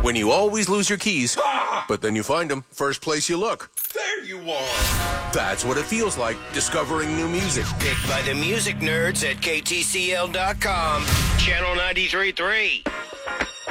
When you always lose your keys, but then you find them first place you look. There you are. That's what it feels like discovering new music. Picked by the music nerds at KTCL.com. Channel 93.3.